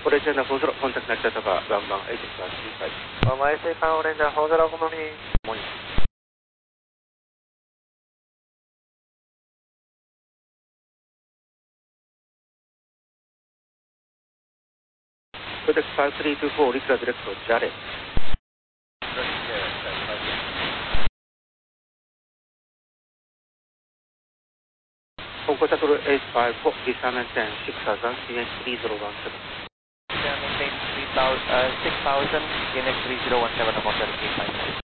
Orange Hotel, contact Natchataka, Bang Bang 8535. YC Pan Orange Hotel, good morning. Contact 5324, Rikla Director, Jared. Contact 854, Visa maintain 6000, CH 3017. 6000, CNH 3017 of Hotel K5.